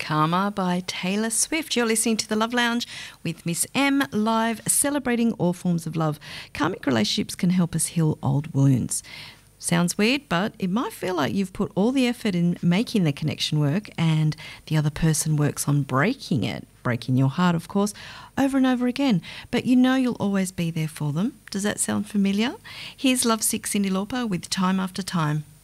Karma by Taylor Swift. You're listening to The Love Lounge with Miss M, live celebrating all forms of love. Karmic relationships can help us heal old wounds. Sounds weird, but it might feel like you've put all the effort in making the connection work and the other person works on breaking it, breaking your heart, of course, over and over again. But you know you'll always be there for them. Does that sound familiar? Here's Lovesick Cyndi Lauper with Time After Time.